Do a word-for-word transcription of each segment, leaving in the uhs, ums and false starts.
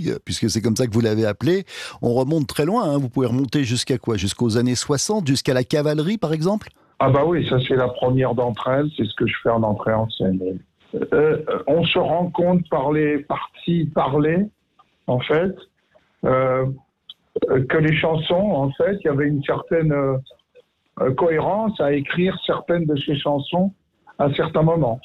Dabadi, puisque c'est comme ça que vous l'avez appelé. On remonte très loin, hein. Vous pouvez remonter jusqu'à quoi? Jusqu'aux années soixante, jusqu'à la cavalerie, par exemple? Ah bah oui, ça c'est la première d'entre elles, c'est ce que je fais en entrée en scène. Euh, on se rend compte par les parties parlées, en fait, euh, que les chansons, en fait, il y avait une certaine euh, cohérence à écrire certaines de ces chansons à certains moments.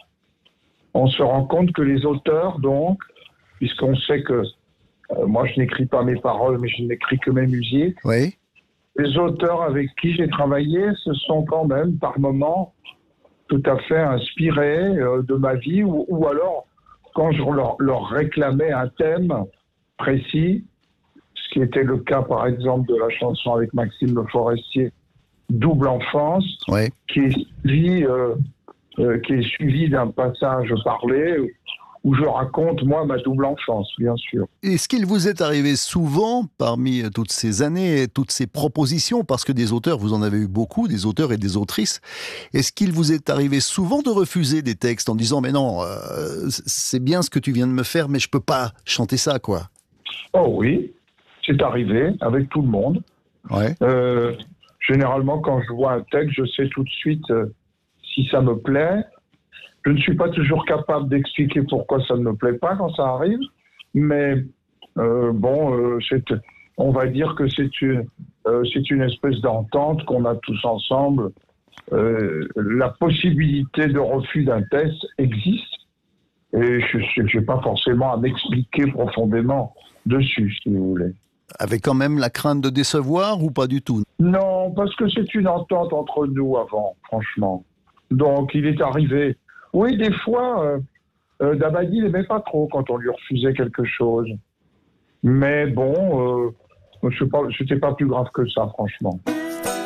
On se rend compte que les auteurs, donc, puisqu'on sait que euh, moi je n'écris pas mes paroles, mais je n'écris que mes musiques, Oui. les auteurs avec qui j'ai travaillé se sont quand même, par moments, tout à fait inspirés euh, de ma vie, ou, ou alors, quand je leur, leur réclamais un thème précis, ce qui était le cas, par exemple, de la chanson avec Maxime Le Forestier, Double Enfance, Oui. qui est suivi, euh, euh, qui est suivi d'un passage parlé où je raconte, moi, ma double enfance, bien sûr. Est-ce qu'il vous est arrivé souvent, parmi toutes ces années, et toutes ces propositions, parce que des auteurs, vous en avez eu beaucoup, des auteurs et des autrices, est-ce qu'il vous est arrivé souvent de refuser des textes en disant « mais non, euh, c'est bien ce que tu viens de me faire, mais je peux pas chanter ça, quoi ». Oh oui, c'est arrivé avec tout le monde. Ouais. Euh, généralement, quand je vois un texte, je sais tout de suite euh, si ça me plaît. Je ne suis pas toujours capable d'expliquer pourquoi ça ne me plaît pas quand ça arrive, mais euh, bon, euh, c'est, on va dire que c'est une, euh, c'est une espèce d'entente qu'on a tous ensemble. Euh, la possibilité de refus d'un test existe et je n'ai pas forcément à m'expliquer profondément dessus, si vous voulez. Avec quand même la crainte de décevoir ou pas du tout? Non, parce que c'est une entente entre nous avant, franchement. Donc, il est arrivé. Oui, des fois, euh, euh, Dabadi n'aimait pas trop quand on lui refusait quelque chose. Mais bon, euh, c'est pas, c'était pas plus grave que ça, franchement.